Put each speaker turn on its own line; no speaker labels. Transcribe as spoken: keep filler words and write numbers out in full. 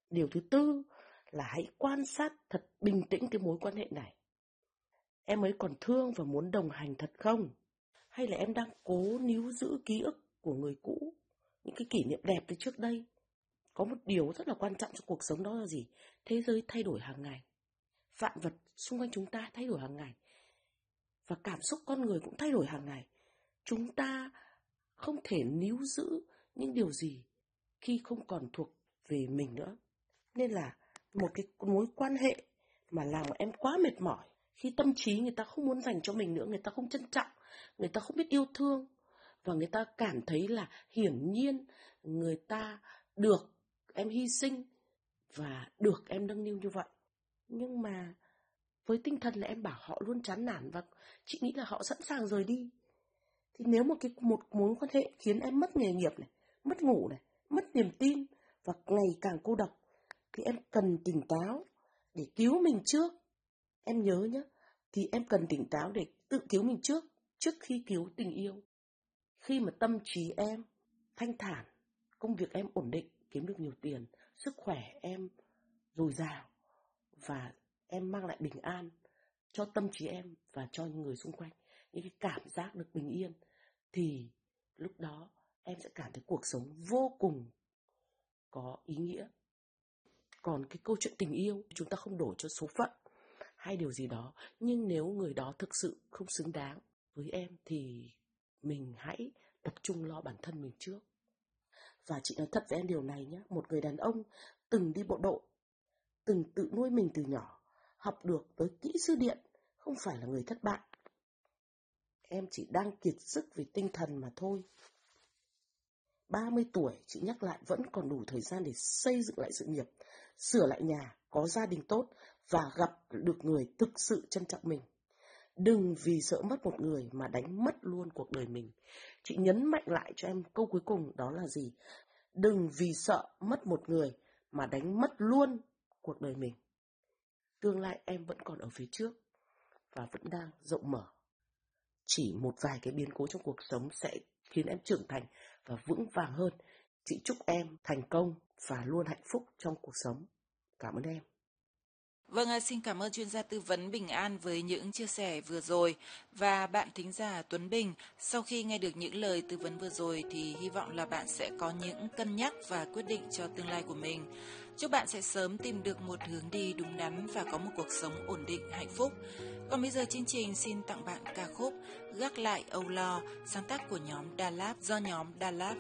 Điều thứ tư là hãy quan sát thật bình tĩnh cái mối quan hệ này. Em ấy còn thương và muốn đồng hành thật không? Hay là em đang cố níu giữ ký ức của người cũ, những cái kỷ niệm đẹp từ trước đây? Có một điều rất là quan trọng trong cuộc sống, đó là gì? Thế giới thay đổi hàng ngày. Vạn vật xung quanh chúng ta thay đổi hàng ngày. Và cảm xúc con người cũng thay đổi hàng ngày. Chúng ta không thể níu giữ những điều gì khi không còn thuộc về mình nữa. Nên là một cái mối quan hệ mà làm em quá mệt mỏi, khi tâm trí người ta không muốn dành cho mình nữa, người ta không trân trọng, người ta không biết yêu thương, và người ta cảm thấy là hiển nhiên người ta được em hy sinh và được em nâng niu như vậy. Nhưng mà với tinh thần là em bảo họ luôn chán nản và chị nghĩ là họ sẵn sàng rời đi. Thì nếu một cái một mối quan hệ khiến em mất nghề nghiệp này, mất ngủ này, mất niềm tin và ngày càng cô độc, thì em cần tỉnh táo để cứu mình trước. Em nhớ nhé, thì em cần tỉnh táo để tự cứu mình trước, trước khi cứu tình yêu. Khi mà tâm trí em thanh thản, công việc em ổn định, kiếm được nhiều tiền, sức khỏe em dồi dào và em mang lại bình an cho tâm trí em và cho những người xung quanh, những cái cảm giác được bình yên, thì lúc đó em sẽ cảm thấy cuộc sống vô cùng có ý nghĩa. Còn cái câu chuyện tình yêu, chúng ta không đổ cho số phận hay điều gì đó, nhưng nếu người đó thực sự không xứng đáng với em thì mình hãy tập trung lo bản thân mình trước. Và chị nói thật với em điều này nhé, một người đàn ông từng đi bộ đội, từng tự nuôi mình từ nhỏ, học được tới kỹ sư điện, không phải là người thất bại. Em chỉ đang kiệt sức về tinh thần mà thôi. ba mươi tuổi, chị nhắc lại, vẫn còn đủ thời gian để xây dựng lại sự nghiệp, sửa lại nhà, có gia đình tốt và gặp được người thực sự trân trọng mình. Đừng vì sợ mất một người mà đánh mất luôn cuộc đời mình. Chị nhấn mạnh lại cho em câu cuối cùng, đó là gì? Đừng vì sợ mất một người mà đánh mất luôn cuộc đời mình. Tương lai em vẫn còn ở phía trước và vẫn đang rộng mở. Chỉ một vài cái biến cố trong cuộc sống sẽ khiến em trưởng thành và vững vàng hơn. Chị chúc em thành công và luôn hạnh phúc trong cuộc sống. Cảm ơn em.
Vâng, xin cảm ơn chuyên gia tư vấn Bình An với những chia sẻ vừa rồi. Và bạn thính giả Tuấn Bình, sau khi nghe được những lời tư vấn vừa rồi thì hy vọng là bạn sẽ có những cân nhắc và quyết định cho tương lai của mình. Chúc bạn sẽ sớm tìm được một hướng đi đúng đắn và có một cuộc sống ổn định, hạnh phúc. Còn bây giờ chương trình xin tặng bạn ca khúc Gác lại âu lo, sáng tác của nhóm Đà Lạt do nhóm Đà Lạt